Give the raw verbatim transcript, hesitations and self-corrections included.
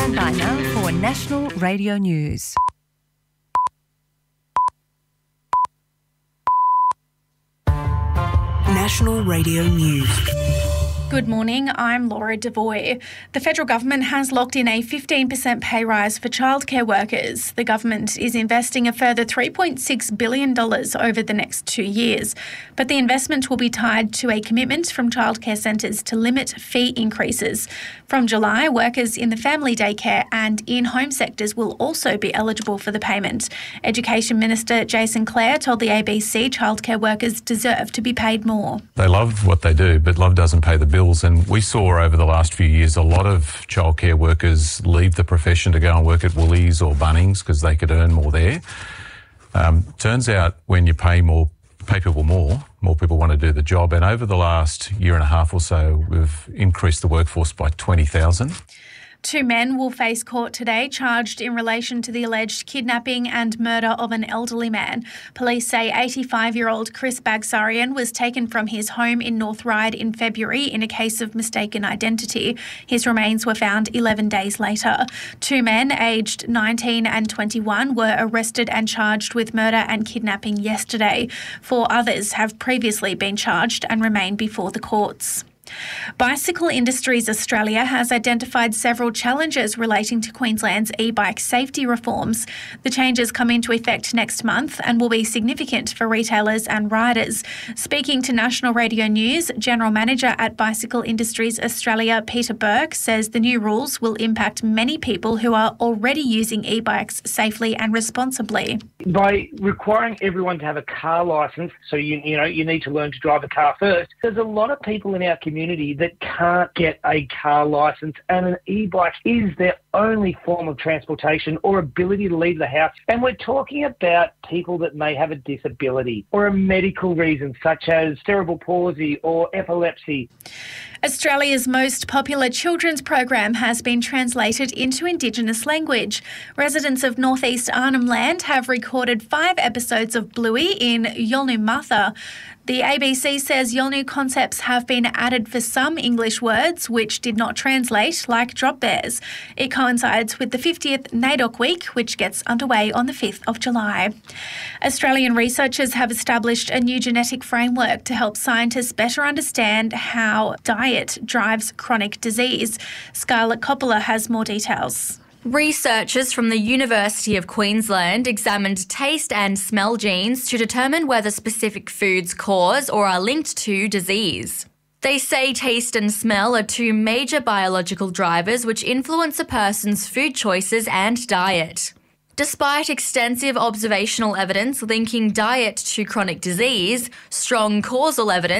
Stand by now for National Radio News. National Radio News. Good morning, I'm Laura Devoy. The federal government has locked in a fifteen percent pay rise for childcare workers. The government is investing a further three point six billion dollars over the next two years. But the investment will be tied to a commitment from childcare centres to limit fee increases. From July, workers in the family daycare and in-home sectors will also be eligible for the payment. Education Minister Jason Clare told the A B C childcare workers deserve to be paid more. They love what they do, but love doesn't pay the bill. And we saw over the last few years a lot of childcare workers leave the profession to go and work at Woolies or Bunnings because they could earn more there. Um, turns out when you pay more, pay people more, more people want to do the job. And over the last year and a half or so, we've increased the workforce by twenty thousand. Two men will face court today charged in relation to the alleged kidnapping and murder of an elderly man. Police say eighty-five-year-old Chris Bagsarian was taken from his home in North Ryde in February in a case of mistaken identity. His remains were found eleven days later. Two men aged nineteen and twenty-one were arrested and charged with murder and kidnapping yesterday. Four others have previously been charged and remain before the courts. Bicycle Industries Australia has identified several challenges relating to Queensland's e-bike safety reforms. The changes come into effect next month and will be significant for retailers and riders. Speaking to National Radio News, General Manager at Bicycle Industries Australia, Peter Burke, says the new rules will impact many people who are already using e-bikes safely and responsibly. By requiring everyone to have a car licence, so you, you know you need to learn to drive a car first, there's a lot of people in our community that can't get a car licence, and an e-bike is their only form of transportation or ability to leave the house. And we're talking about people that may have a disability or a medical reason such as cerebral palsy or epilepsy. Australia's most popular children's program has been translated into Indigenous language. Residents of northeast Arnhem Land have recorded five episodes of Bluey in Yolngu Matha. The A B C says Yolngu concepts have been added for some English words which did not translate, like drop bears. It coincides with the fiftieth NAIDOC Week, which gets underway on the fifth of July. Australian researchers have established a new genetic framework to help scientists better understand how diet drives chronic disease. Scarlett Coppola has more details. Researchers from the University of Queensland examined taste and smell genes to determine whether specific foods cause or are linked to disease. They say taste and smell are two major biological drivers which influence a person's food choices and diet. Despite extensive observational evidence linking diet to chronic disease, strong causal evidence